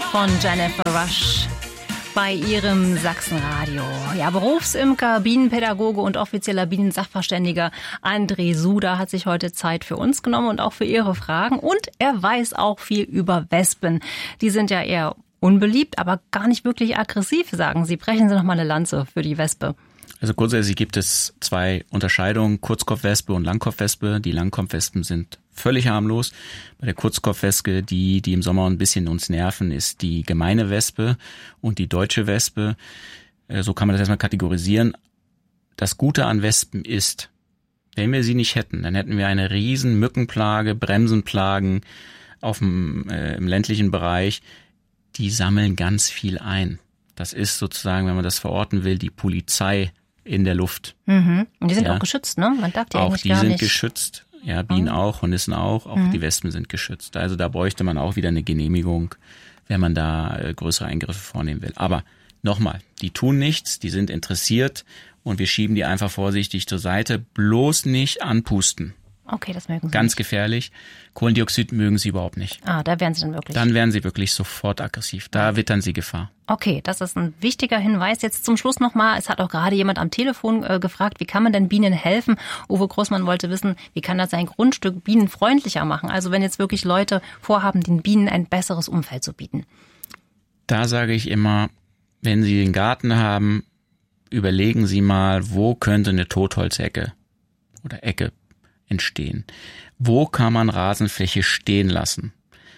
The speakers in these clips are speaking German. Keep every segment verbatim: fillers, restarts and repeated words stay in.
von Jennifer Rush bei ihrem Sachsenradio. Ja, Berufsimker, Bienenpädagoge und offizieller Bienensachverständiger André Suder hat sich heute Zeit für uns genommen und auch für Ihre Fragen. Und er weiß auch viel über Wespen. Die sind ja eher unbeliebt, aber gar nicht wirklich aggressiv, sagen Sie. Brechen Sie noch mal eine Lanze für die Wespe. Also grundsätzlich gibt es zwei Unterscheidungen, Kurzkopfwespe und Langkopfwespe. Die Langkopfwespen sind völlig harmlos. Bei der Kurzkopfwespe, die, die im Sommer ein bisschen uns nerven, ist die gemeine Wespe und die deutsche Wespe. So kann man das erstmal kategorisieren. Das Gute an Wespen ist, wenn wir sie nicht hätten, dann hätten wir eine riesen Mückenplage, Bremsenplagen auf dem, äh, im ländlichen Bereich. Die sammeln ganz viel ein. Das ist sozusagen, wenn man das verorten will, die Polizei in der Luft. Mhm. Und die sind ja. auch geschützt, ne? Man darf die auch eigentlich die gar sind nicht. geschützt. Ja, Bienen mhm. auch, Hornissen auch, auch mhm. die Wespen sind geschützt. Also da bräuchte man auch wieder eine Genehmigung, wenn man da äh, größere Eingriffe vornehmen will. Aber nochmal, die tun nichts, die sind interessiert und wir schieben die einfach vorsichtig zur Seite. Bloß nicht anpusten. Okay, das mögen Sie Ganz nicht. gefährlich. Kohlendioxid mögen sie überhaupt nicht. Ah, da werden sie dann wirklich. Dann werden sie wirklich sofort aggressiv. Da wittern sie Gefahr. Okay, das ist ein wichtiger Hinweis. Jetzt zum Schluss nochmal, es hat auch gerade jemand am Telefon äh, gefragt, wie kann man denn Bienen helfen? Uwe Großmann wollte wissen, wie kann das sein Grundstück bienenfreundlicher machen? Also wenn jetzt wirklich Leute vorhaben, den Bienen ein besseres Umfeld zu bieten. Da sage ich immer, wenn Sie den Garten haben, überlegen Sie mal, wo könnte eine Totholzecke oder Ecke entstehen. Wo kann man Rasenfläche stehen lassen?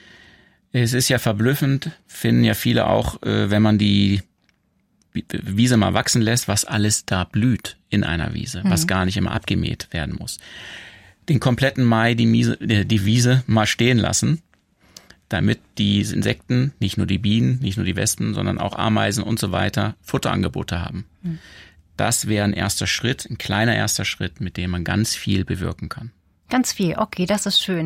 Es ist ja verblüffend, finden ja viele auch, wenn man die Wiese mal wachsen lässt, was alles da blüht in einer Wiese, mhm. was gar nicht immer abgemäht werden muss. Den kompletten Mai die, Miese, die Wiese mal stehen lassen, damit die Insekten, nicht nur die Bienen, nicht nur die Wespen, sondern auch Ameisen und so weiter Futterangebote haben. Mhm. Das wäre ein erster Schritt, ein kleiner erster Schritt, mit dem man ganz viel bewirken kann. Ganz viel, okay, das ist schön.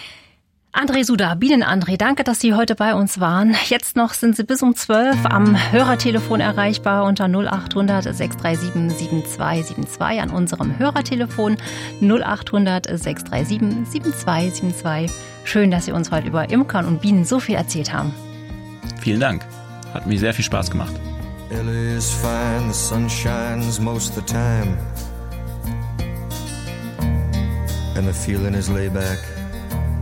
André Suder, Bienen-André, danke, dass Sie heute bei uns waren. Jetzt noch sind Sie bis um zwölf am Hörertelefon erreichbar unter null acht hundert sechs drei sieben sieben zwei sieben zwei an unserem Hörertelefon null acht hundert sechs drei sieben sieben zwei sieben zwei. Schön, dass Sie uns heute über Imkern und Bienen so viel erzählt haben. Vielen Dank, hat mir sehr viel Spaß gemacht. Ellie is fine, the sun shines most of the time, and the feeling is laid back.